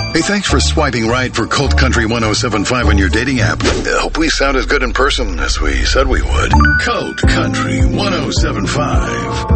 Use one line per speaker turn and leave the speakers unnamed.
Hey, thanks for swiping right for Colt Country 107.5 on your dating app. Hope we sound as good in person as we said we would. Colt Country 107.5.